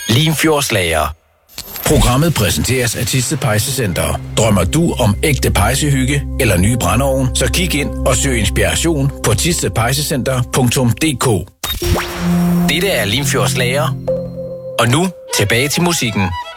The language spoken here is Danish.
Limfjordslager. Programmet præsenteres af Thisted Pejsecenter. Drømmer du om ægte pejsehygge eller nye brændeovn, så kig ind og søg inspiration på thistedpejsecenter.dk. Dette er Limfjordslager. Og nu tilbage til musikken.